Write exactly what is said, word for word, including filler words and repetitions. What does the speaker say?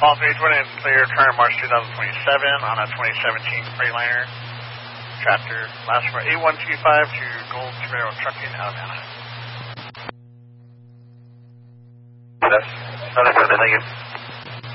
All three twenty and clear, current March two thousand twenty-seven on a twenty seventeen Freightliner. Tractor, last for eight one two five to Gold Trail Trucking out of Anaheim. That's, that's, thank you.